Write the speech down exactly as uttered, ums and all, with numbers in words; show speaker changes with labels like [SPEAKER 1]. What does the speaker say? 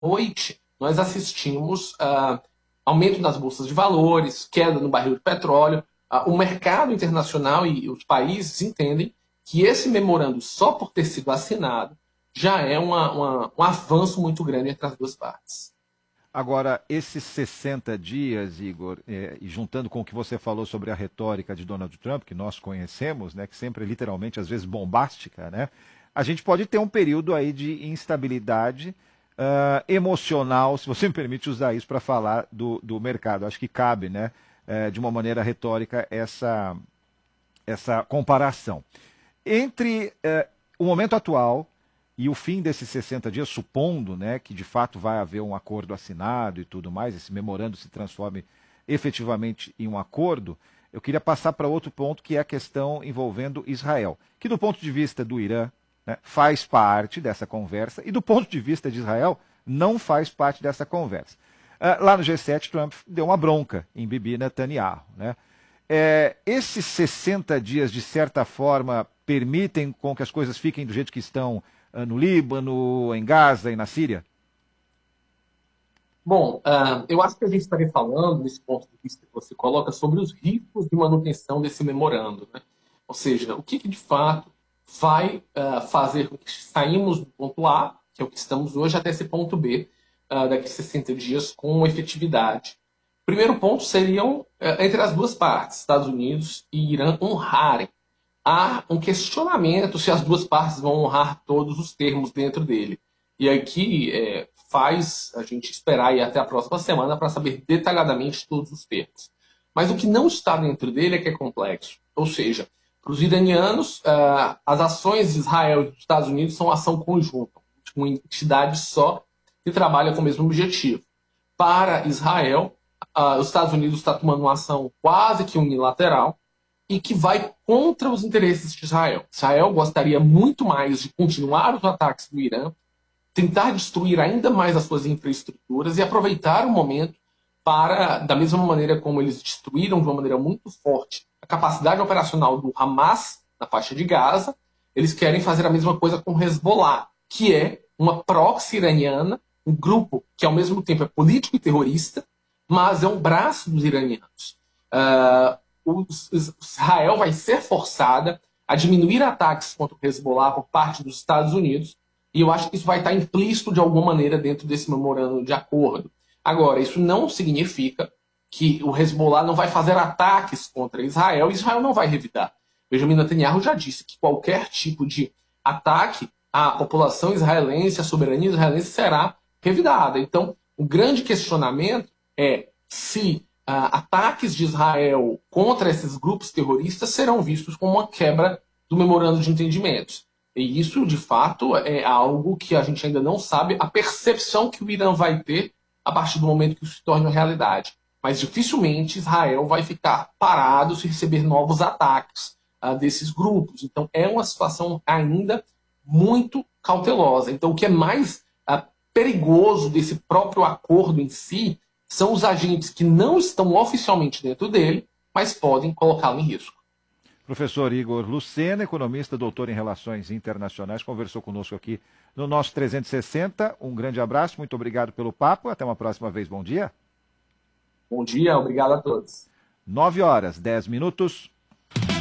[SPEAKER 1] noite, nós assistimos uh, aumento nas bolsas de valores, queda no barril de petróleo. Uh, o mercado internacional e os países entendem que esse memorando, só por ter sido assinado, já é uma, uma, um avanço muito grande entre as duas partes.
[SPEAKER 2] Agora, esses sessenta dias, Igor, é, e juntando com o que você falou sobre a retórica de Donald Trump, que nós conhecemos, né, que sempre é literalmente, às vezes, bombástica, né, a gente pode ter um período aí de instabilidade uh, emocional, se você me permite usar isso para falar do, do mercado. Acho que cabe, né, uh, de uma maneira retórica, essa, essa comparação. Entre uh, o momento atual e o fim desses sessenta dias, supondo, né, que de fato vai haver um acordo assinado e tudo mais, esse memorando se transforme efetivamente em um acordo, eu queria passar para outro ponto, que é a questão envolvendo Israel, que do ponto de vista do Irã, né, faz parte dessa conversa, e do ponto de vista de Israel, não faz parte dessa conversa. Uh, lá no G sete, Trump deu uma bronca em Bibi Netanyahu. Né? É, esses sessenta dias, de certa forma, permitem com que as coisas fiquem do jeito que estão no Líbano, em Gaza e na Síria?
[SPEAKER 1] Bom, uh, eu acho que a gente estaria falando, nesse ponto de vista que você coloca, sobre os riscos de manutenção desse memorando. Né? Ou seja, o que, que de fato vai uh, fazer com que saímos do ponto A, que é o que estamos hoje, até esse ponto B, uh, daqui a sessenta dias, com efetividade. O primeiro ponto seriam, uh, entre as duas partes, Estados Unidos e Irã, honrarem. Há um questionamento se as duas partes vão honrar todos os termos dentro dele. E aqui é, faz a gente esperar ir até a próxima semana para saber detalhadamente todos os termos. Mas o que não está dentro dele é que é complexo. Ou seja, para os iranianos, uh, as ações de Israel e dos Estados Unidos são ação conjunta, uma entidade só que trabalha com o mesmo objetivo. Para Israel, uh, os Estados Unidos está tomando uma ação quase que unilateral, e que vai contra os interesses de Israel. Israel gostaria muito mais de continuar os ataques do Irã, tentar destruir ainda mais as suas infraestruturas e aproveitar o momento para, da mesma maneira como eles destruíram de uma maneira muito forte a capacidade operacional do Hamas na faixa de Gaza, eles querem fazer a mesma coisa com o Hezbollah, que é uma proxy iraniana, um grupo que ao mesmo tempo é político e terrorista, mas é um braço dos iranianos. Uh, O Israel vai ser forçada a diminuir ataques contra o Hezbollah por parte dos Estados Unidos, e eu acho que isso vai estar implícito de alguma maneira dentro desse memorando de acordo. Agora, isso não significa que o Hezbollah não vai fazer ataques contra Israel e Israel não vai revidar. Benjamin Netanyahu já disse que qualquer tipo de ataque à população israelense, à soberania israelense, será revidada. Então, o grande questionamento é se Uh, ataques de Israel contra esses grupos terroristas serão vistos como uma quebra do memorando de entendimentos. E isso, de fato, é algo que a gente ainda não sabe, a percepção que o Irã vai ter a partir do momento que isso se torne uma realidade. Mas dificilmente Israel vai ficar parado se receber novos ataques uh, desses grupos. Então é uma situação ainda muito cautelosa. Então o que é mais uh, perigoso desse próprio acordo em si são os agentes que não estão oficialmente dentro dele, mas podem colocá-lo em risco.
[SPEAKER 2] Professor Igor Lucena, economista, doutor em Relações Internacionais, conversou conosco aqui no nosso trezentos e sessenta. Um grande abraço, muito obrigado pelo papo. Até uma próxima vez. Bom dia.
[SPEAKER 1] Bom dia, obrigado a todos.
[SPEAKER 2] nove horas, dez minutos.